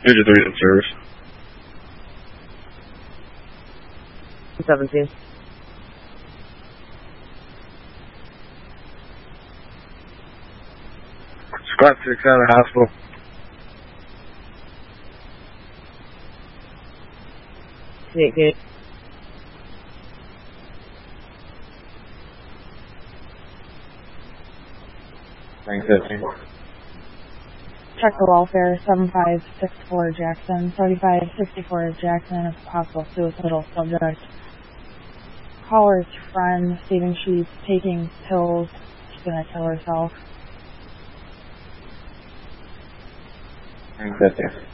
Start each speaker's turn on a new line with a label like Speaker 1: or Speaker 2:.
Speaker 1: Major 3 in service.
Speaker 2: 17.
Speaker 1: Squad 6 out of the hospital.
Speaker 2: Communicate.
Speaker 1: Thanks, 15.
Speaker 2: Check the welfare, 7564 Jackson, 7564 Jackson, if possible, suicidal subject. Caller's friend, stating she's taking pills, she's gonna kill herself.
Speaker 1: Thanks, 15.